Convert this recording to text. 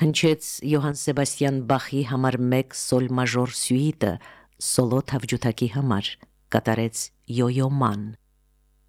Հնչեց Յոհան Սեբաստիան Բախի համար 1 սոլ մաժոր սյուիտը սոլո թավջութակի համար, կատարեց Յոյո Ման։